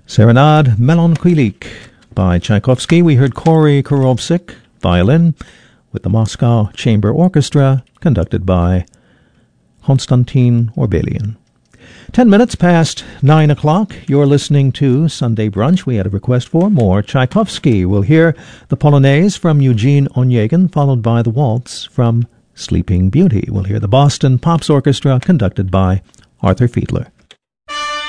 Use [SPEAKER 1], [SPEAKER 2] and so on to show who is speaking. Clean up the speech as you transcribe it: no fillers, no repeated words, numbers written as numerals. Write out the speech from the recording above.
[SPEAKER 1] Serenade Melancholique by Tchaikovsky. We heard Kory Korovsik, violin, with the Moscow Chamber Orchestra, conducted by Konstantin Orbelian. 10 minutes past 9 o'clock. You're listening to Sunday Brunch. We had a request for more Tchaikovsky. We'll hear the Polonaise from Eugene Onegin, followed by the waltz from Sleeping Beauty. We'll hear the Boston Pops Orchestra, conducted by Arthur Fiedler.